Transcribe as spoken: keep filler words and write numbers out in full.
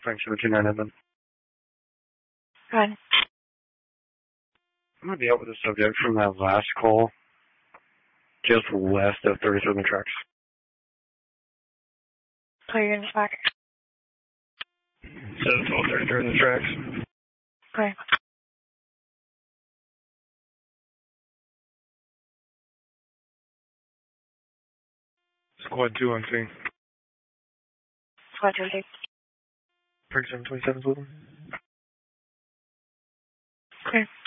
Frank seven two nine Edmund. Go ahead. I'm going to be out with the subject from that last call, just west of thirty-third and the tracks. Clear your units back. seven twelve thirty-third and the tracks. Okay. Squad two on scene. Squad two, take. Frank seven twenty-seven's with him. Okay.